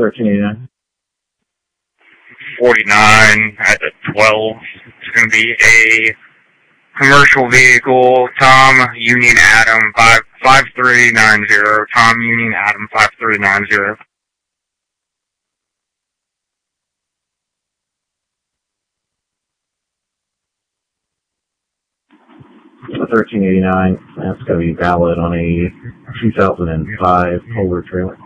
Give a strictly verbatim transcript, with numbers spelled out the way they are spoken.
thirteen eighty-nine. forty-nine at the twelve. It's going to be a commercial vehicle, Tom Union Adam five five three nine zero. Tom Union Adam five three nine zero. thirteen eighty-nine. That's going to be valid on a two thousand five Polar trailer.